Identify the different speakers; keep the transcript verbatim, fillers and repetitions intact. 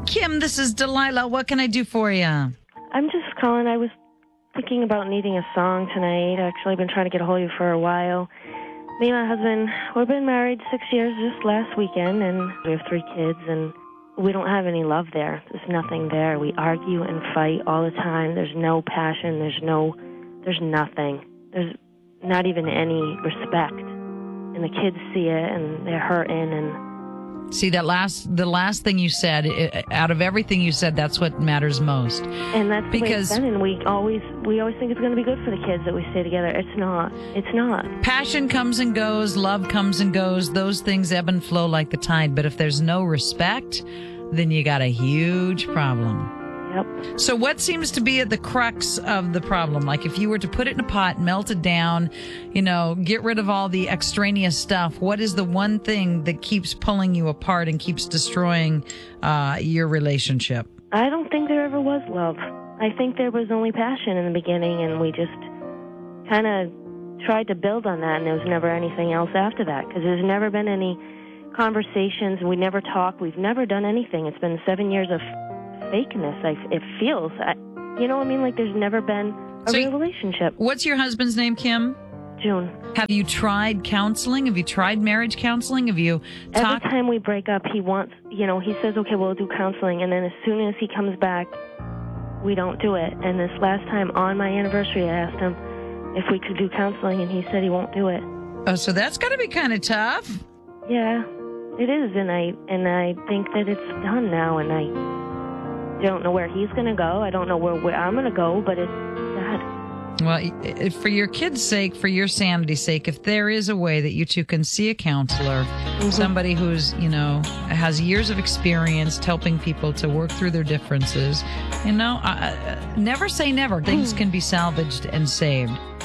Speaker 1: Kim, this is Delilah. What can I do for you?
Speaker 2: I'm just calling. I was thinking about needing a song tonight. Actually, I've been trying to get a hold of you for a while. Me and my husband, we've been married six years just last weekend, and we have three kids, and we don't have any love there. There's nothing there. We argue and fight all the time. There's no passion. There's no, there's nothing. There's not even any respect. And the kids see it, and they're hurting, and
Speaker 1: See, that last, the last thing you said, it, out of everything you said, that's what matters most.
Speaker 2: And that's
Speaker 1: because
Speaker 2: the way it's been, and we always, we always think it's going to be good for the kids that we stay together. It's not. It's not.
Speaker 1: Passion comes and goes, love comes and goes. Those things ebb and flow like the tide. But if there's no respect, then you got a huge problem.
Speaker 2: Yep.
Speaker 1: So what seems to be at the crux of the problem? Like if you were to put it in a pot, melt it down, you know, get rid of all the extraneous stuff, what is the one thing that keeps pulling you apart and keeps destroying uh, your relationship?
Speaker 2: I don't think there ever was love. I think there was only passion in the beginning, and we just kind of tried to build on that, and there was never anything else after that, because there's never been any conversations. We never talked. We've never done anything. It's been seven years of fakeness. I, it feels, I, you know what I mean? Like there's never been a
Speaker 1: so
Speaker 2: real relationship.
Speaker 1: What's your husband's name, Kim?
Speaker 2: June.
Speaker 1: Have you tried counseling? Have you tried marriage counseling? Have you talked?
Speaker 2: Every time we break up, he wants, you know, he says, okay, we'll do counseling. And then as soon as he comes back, we don't do it. And this last time on my anniversary, I asked him if we could do counseling, and he said he won't do it.
Speaker 1: Oh, so that's got to be kind of tough.
Speaker 2: Yeah, it is. And I, and I think that it's done now, and I don't know where he's going to go. I don't know where, where I'm going to go, but it's sad.
Speaker 1: Well, for your kids' sake, for your sanity's sake, if there is a way that you two can see a counselor, mm-hmm. somebody who's, you know, has years of experience helping people to work through their differences, you know, uh, never say never. Things can be salvaged and saved.